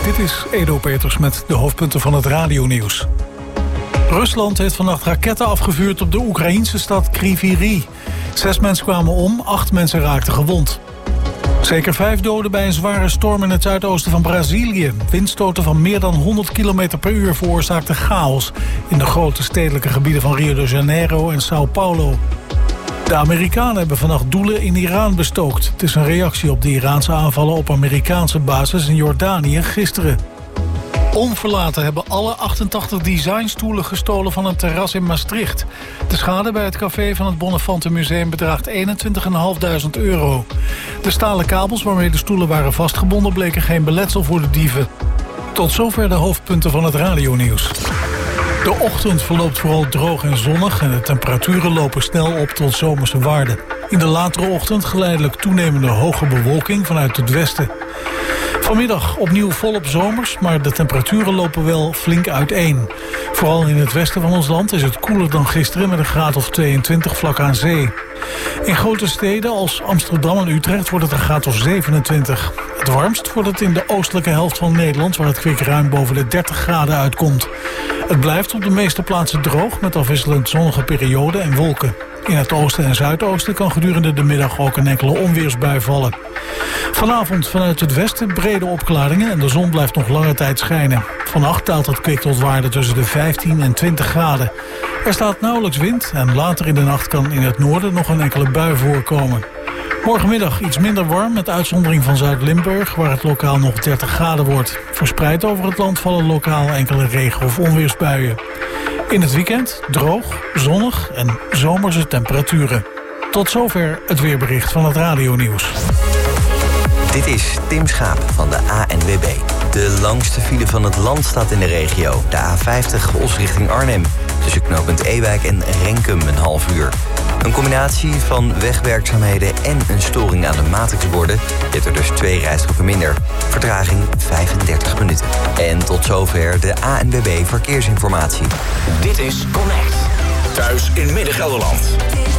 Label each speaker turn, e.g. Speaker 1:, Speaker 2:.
Speaker 1: Dit is Edo Peters met de hoofdpunten van het radionieuws. Rusland heeft vannacht raketten afgevuurd op de Oekraïense stad Kryvyi Rih. 6 mensen kwamen om, 8 mensen raakten gewond. Zeker 5 doden bij een zware storm in het zuidoosten van Brazilië. Windstoten van meer dan 100 km per uur veroorzaakten chaos in de grote stedelijke gebieden van Rio de Janeiro en Sao Paulo. De Amerikanen hebben vannacht doelen in Iran bestookt. Het is een reactie op de Iraanse aanvallen op Amerikaanse bases in Jordanië gisteren. Onverlaten hebben alle 88 designstoelen gestolen van een terras in Maastricht. De schade bij het café van het Bonnefante Museum bedraagt €21.500. De stalen kabels waarmee de stoelen waren vastgebonden bleken geen beletsel voor de dieven. Tot zover de hoofdpunten van het radionieuws. De ochtend verloopt vooral droog en zonnig en de temperaturen lopen snel op tot zomerse waarden. In de latere ochtend geleidelijk toenemende hoge bewolking vanuit het westen. Vanmiddag opnieuw volop zomers, maar de temperaturen lopen wel flink uiteen. Vooral in het westen van ons land is het koeler dan gisteren met een graad of 22 vlak aan zee. In grote steden als Amsterdam en Utrecht wordt het een graad of 27. Het warmst wordt het in de oostelijke helft van Nederland, waar het kwik ruim boven de 30 graden uitkomt. Het blijft op de meeste plaatsen droog met afwisselend zonnige perioden en wolken. In het oosten en zuidoosten kan gedurende de middag ook een enkele onweersbui vallen. Vanavond vanuit het westen brede opklaringen en de zon blijft nog lange tijd schijnen. Vannacht daalt het kwik tot waarde tussen de 15 en 20 graden. Er staat nauwelijks wind en later in de nacht kan in het noorden nog een enkele bui voorkomen. Morgenmiddag iets minder warm met uitzondering van Zuid-Limburg, waar het lokaal nog 30 graden wordt. Verspreid over het land vallen lokaal enkele regen- of onweersbuien. In het weekend droog, zonnig en zomerse temperaturen. Tot zover het weerbericht van het radionieuws.
Speaker 2: Dit is Tim Schaap van de ANWB. De langste file van het land staat in de regio. De A50 Os richting Arnhem. Tussen knooppunt Ewijk en Renkum een half uur. Een combinatie van wegwerkzaamheden en een storing aan de matrixborden. Je hebt er dus 2 rijstroken minder. Vertraging 35 minuten. En tot zover de ANWB Verkeersinformatie.
Speaker 3: Dit is Connect. Thuis in Midden-Gelderland.